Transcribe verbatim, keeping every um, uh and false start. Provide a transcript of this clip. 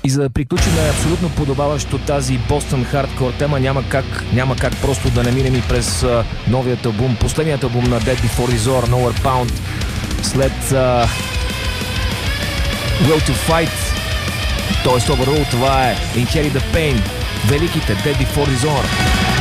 И за да приключим абсолютно подобаващо тази Boston Hardcore тема, няма как, няма как просто да не минем и през uh, новият албум, последният албум на Dead Before Dishonor, Nowhere Bound, след uh, Will to Fight, т.е. Overrule, това е Inherit the Pain, великите Dead Before Dishonor.